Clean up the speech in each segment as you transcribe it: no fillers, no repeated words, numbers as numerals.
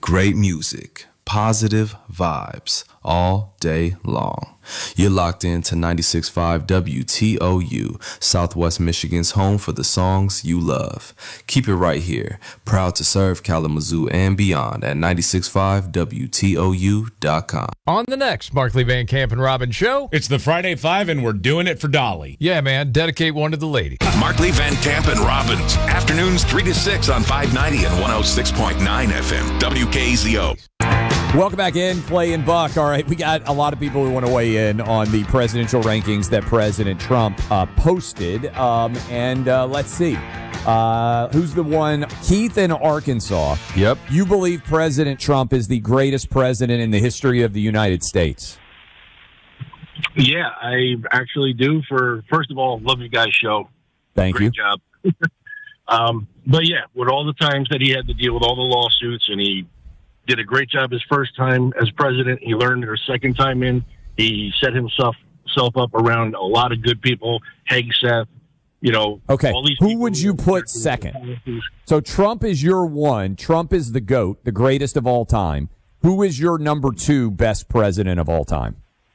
Great music, positive vibes all day long. You're locked into 96.5 WTOU, Southwest Michigan's home for the songs you love. Keep it right here. Proud to serve Kalamazoo and beyond at 96.5 WTOU.com. On the next Markley Van Camp and Robbins show, It's the Friday Five, and we're doing it for Dolly. yeah, man, dedicate one to the lady. Markley, Van Camp, and Robbins. Afternoons 3 to 6 on 590 and 106.9 FM. WKZO. Welcome back in, Clay and Buck. All right, we got a lot of people who want to weigh in on the presidential rankings that President Trump posted. Let's see. Who's the one? Keith in Arkansas. Yep. You believe President Trump is the greatest president in the history of the United States? Yeah, I actually do. First of all, love you guys' show. Thank Great you. job. But yeah, with all the times that he had to deal with all the lawsuits, and he did a great job his first time as president. He learned it his second time in. He set himself up around a lot of good people. Hegseth, Okay, all these who people would you put second? So Trump is your one. Trump is the GOAT, the greatest of all time. Who is your number two best president of all time?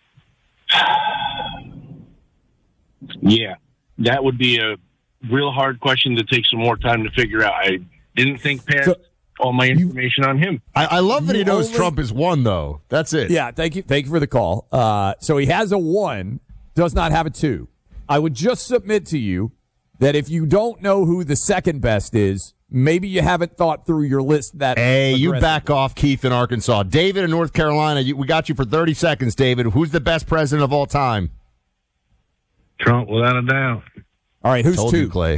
Yeah, that would be a real hard question to take some more time to figure out. I didn't think past all my information on him. I love that he knows Trump is one, though. That's it. Yeah, thank you for the call. So he has a 1, does not have a 2. I would just submit to you that if you don't know who the second best is, maybe you haven't thought through your list that. Hey, you back off, Keith in Arkansas. David in North Carolina, we got you for 30 seconds, David. Who's the best president of all time? Trump, without a doubt. All right, who's Told 2? you, Clay.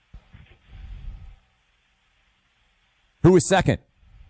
Who is second?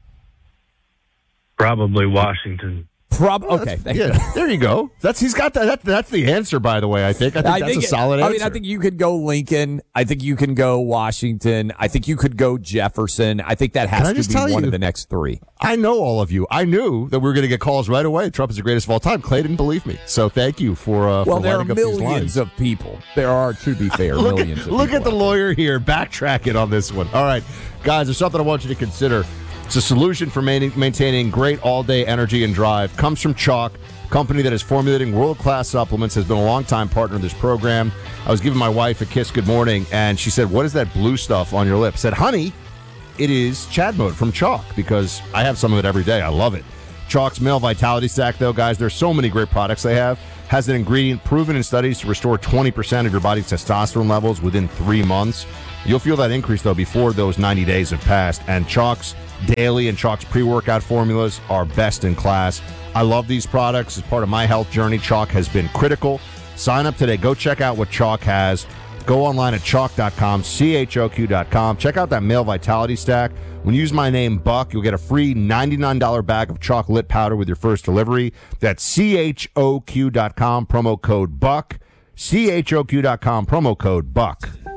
Probably Washington. Okay, thank you. There you go. He's got that. That's the answer, by the way. I think that's a solid answer. I think you could go Lincoln. I think you can go Washington. I think you could go Jefferson. I think that has to be one of the next 3. I know all of you. I knew that we were going to get calls right away. Trump is the greatest of all time. Clay didn't believe me, so thank you for there are lighting up these lines. millions of people. There are, to be fair, millions of people. Look at the lawyer here backtracking on this one. All right, guys, there's something I want you to consider. It's a solution for maintaining great all-day energy and drive. Comes from Chalk, company that is formulating world-class supplements, has been a long-time partner in this program. I was giving my wife a kiss good morning, and she said, "What is that blue stuff on your lips?" I said, "Honey, it is Chad Mode from Chalk," because I have some of it every day. I love it. Chalk's Male Vitality Stack, though, guys, there's so many great products they have. Has an ingredient proven in studies to restore 20% of your body's testosterone levels within 3 months. You'll feel that increase, though, before those 90 days have passed. And Chalk's daily and Chalk's pre-workout formulas are best in class. I love these products. As part of my health journey, Chalk has been critical. Sign up today. Go check out what Chalk has. Go online at chalk.com, CHOQ.com. Check out that Male Vitality Stack. When you use my name, Buck, you'll get a free $99 bag of Chalk Lit Powder with your first delivery. That's CHOQ.com, promo code BUCK. CHOQ.com, promo code BUCK.